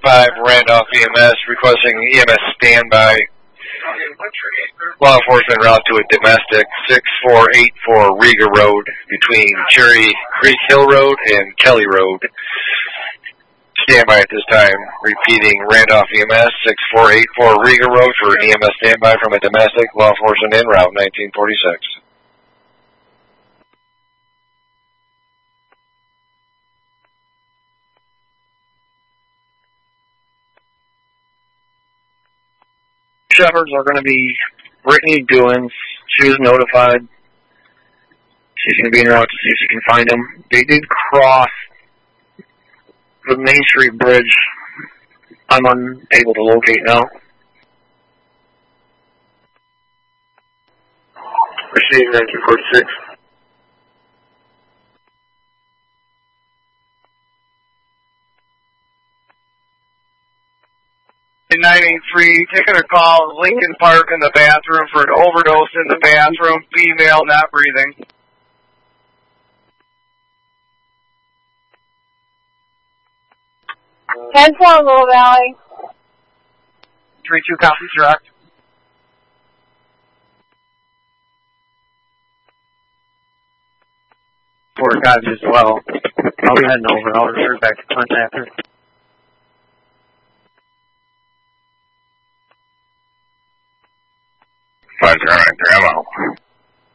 5 Randolph EMS requesting EMS standby. Law enforcement route to a domestic 6484 Riga Road between Cherry Creek Hill Road and Kelly Road. Standby at this time. Repeating, Randolph EMS 6484 Riga Road for EMS standby from a domestic. Law enforcement en route 1946. Shepherds are going to be Brittany Doings. She was notified. She's going to be en route to see if she can find them. They did cross the Main Street Bridge. I'm unable to locate now. Receiving 1946. 983, taking a call, Lincoln Park in the bathroom for an overdose in the bathroom, female, not breathing. 10-4 Little Valley. 3-2 copies, direct. For guys as well. I'll be heading over. I'll return back to contact her. 509 Grandma.